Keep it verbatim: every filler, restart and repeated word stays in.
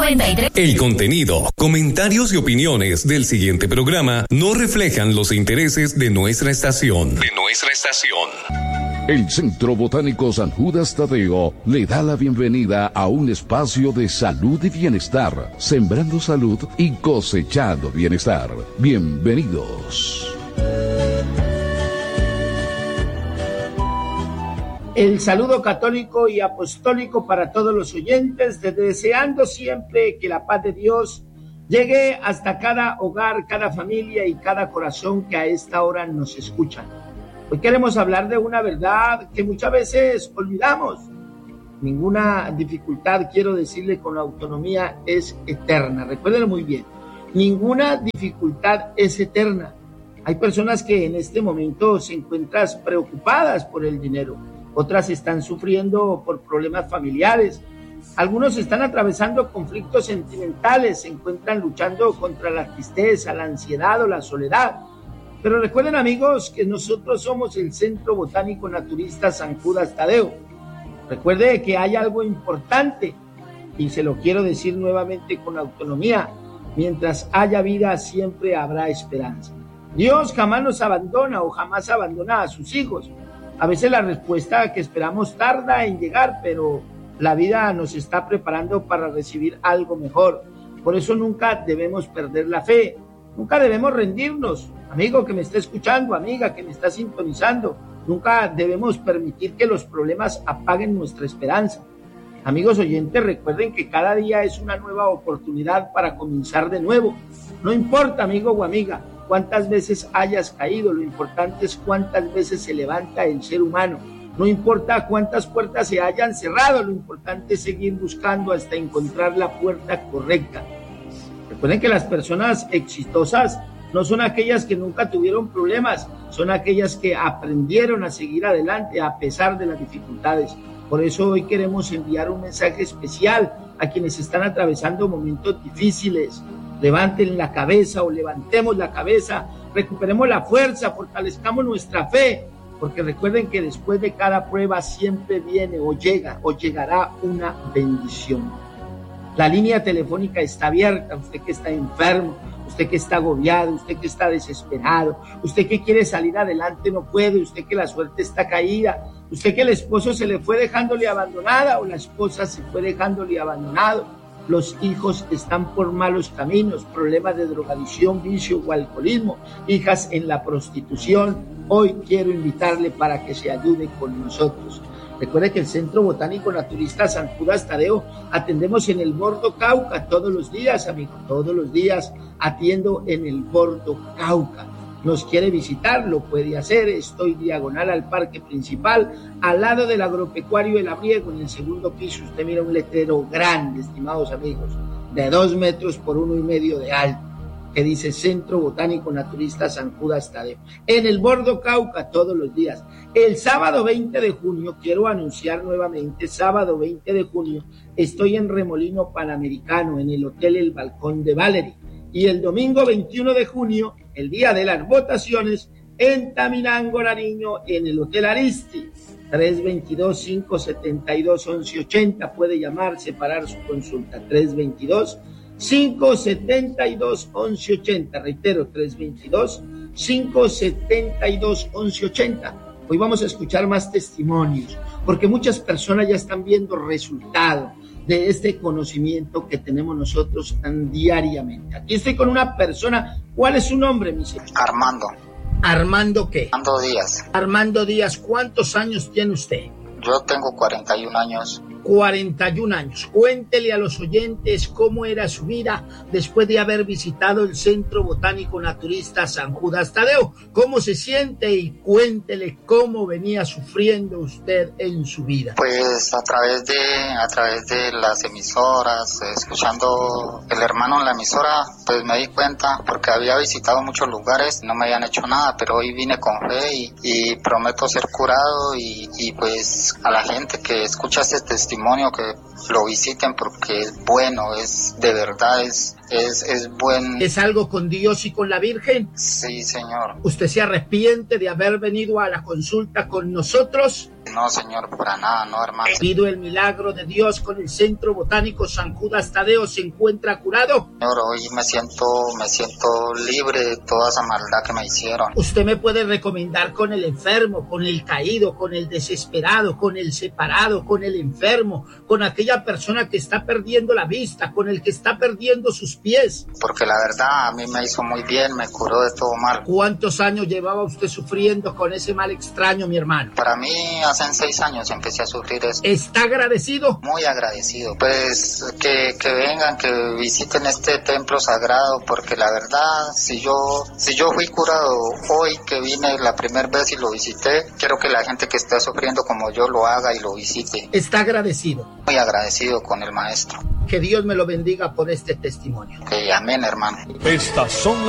noventa y tres. El contenido, comentarios y opiniones del siguiente programa no reflejan los intereses de nuestra estación. De nuestra estación. El Centro Botánico San Judas Tadeo le da la bienvenida a un espacio de salud y bienestar, sembrando salud y cosechando bienestar. Bienvenidos. El saludo católico y apostólico para todos los oyentes, deseando siempre que la paz de Dios llegue hasta cada hogar, cada familia y cada corazón que a esta hora nos escuchan. Hoy queremos hablar de una verdad que muchas veces olvidamos. Ninguna dificultad, quiero decirle con autonomía, es eterna. Recuérdenlo muy bien. Ninguna dificultad es eterna. Hay personas que en este momento se encuentran preocupadas por el dinero. Otras están sufriendo por problemas familiares. Algunos están atravesando conflictos sentimentales, se encuentran luchando contra la tristeza, la ansiedad o la soledad. Pero recuerden, amigos, que nosotros somos el Centro Botánico Naturista San Judas Tadeo. Recuerde que hay algo importante, y se lo quiero decir nuevamente con autonomía: mientras haya vida, siempre habrá esperanza. Dios jamás nos abandona o jamás abandona a sus hijos. A veces la respuesta que esperamos tarda en llegar, pero la vida nos está preparando para recibir algo mejor. Por eso nunca debemos perder la fe, nunca debemos rendirnos. Amigo que me está escuchando, amiga que me está sintonizando, nunca debemos permitir que los problemas apaguen nuestra esperanza. Amigos oyentes, recuerden que cada día es una nueva oportunidad para comenzar de nuevo. No importa, amigo o amiga, cuántas veces hayas caído, lo importante es cuántas veces se levanta el ser humano. No importa cuántas puertas se hayan cerrado, lo importante es seguir buscando hasta encontrar la puerta correcta. Recuerden que las personas exitosas no son aquellas que nunca tuvieron problemas, son aquellas que aprendieron a seguir adelante a pesar de las dificultades. Por eso hoy queremos enviar un mensaje especial a quienes están atravesando momentos difíciles. Levanten la cabeza o levantemos la cabeza, recuperemos la fuerza, fortalezcamos nuestra fe, porque recuerden que después de cada prueba siempre viene o llega o llegará una bendición. La línea telefónica está abierta, usted que está enfermo, usted que está agobiado, usted que está desesperado, usted que quiere salir adelante no puede, usted que la suerte está caída, usted que el esposo se le fue dejándole abandonada o la esposa se fue dejándole abandonado, los hijos están por malos caminos, problemas de drogadicción, vicio o alcoholismo, hijas en la prostitución. Hoy quiero invitarle para que se ayude con nosotros. Recuerde que el Centro Botánico Naturista San Judas Tadeo atendemos en el Bordo Cauca todos los días, amigo, todos los días atiendo en el Bordo Cauca. Nos quiere visitar, lo puede hacer. Estoy diagonal al parque principal, al lado del agropecuario El Abriego, en el segundo piso. Usted mira un letrero grande, estimados amigos, de dos metros por uno y medio de alto, que dice Centro Botánico Naturista San Judas Tadeo, en el Bordo Cauca todos los días. El sábado veinte de junio, quiero anunciar nuevamente, sábado veinte de junio, estoy en Remolino Panamericano, en el Hotel El Balcón de Valerie. Y el domingo veintiuno de junio, el día de las votaciones, en Taminango, Nariño, en el Hotel Aristi. tres dos dos, cinco siete dos, once ochenta, puede llamar, separar su consulta. tres dos dos, cinco siete dos, once ochenta, reitero, tres dos dos, cinco siete dos, once ochenta. Hoy vamos a escuchar más testimonios, porque muchas personas ya están viendo resultados de este conocimiento que tenemos nosotros tan diariamente. Aquí estoy con una persona. ¿Cuál es su nombre, mi señor? Armando. ¿Armando qué? Armando Díaz. Armando Díaz, ¿cuántos años tiene usted? Yo tengo cuarenta y un años. cuarenta y un años. Cuéntele a los oyentes cómo era su vida después de haber visitado el Centro Botánico Naturista San Judas Tadeo. ¿Cómo se siente? Y cuéntele cómo venía sufriendo usted en su vida. Pues a través de a través de las emisoras, escuchando el hermano en la emisora, pues me di cuenta, porque había visitado muchos lugares, no me habían hecho nada, pero hoy vine con fe y, y prometo ser curado y, y pues a la gente que escucha este testimonio, que lo visiten porque es bueno, es de verdad, es, es, es buen. ¿Es algo con Dios y con la Virgen? Sí, señor. ¿Usted se arrepiente de haber venido a la consulta con nosotros? No, señor, para nada, no, hermano. Pido el milagro de Dios con el Centro Botánico San Judas Tadeo. ¿Se encuentra curado? Señor, hoy me siento, me siento libre de toda esa maldad que me hicieron. Usted me puede recomendar con el enfermo, con el caído, con el desesperado, con el separado, con el enfermo, con aquella persona que está perdiendo la vista, con el que está perdiendo sus pies. Porque la verdad a mí me hizo muy bien, me curó de todo mal. ¿Cuántos años llevaba usted sufriendo con ese mal extraño, mi hermano? Para mí hace seis años empecé a sufrir eso. ¿Está agradecido? Muy agradecido. Pues que, que vengan, que visiten este templo sagrado, porque la verdad, si yo, si yo fui curado hoy que vine la primera vez y lo visité, quiero que la gente que está sufriendo como yo lo haga y lo visite. ¿Está agradecido? Muy agradecido con el maestro. Que Dios me lo bendiga por este testimonio. Que amén, hermano. Estas son